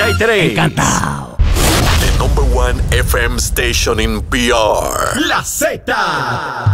93. Encantado. The #1 FM station in PR. La Z.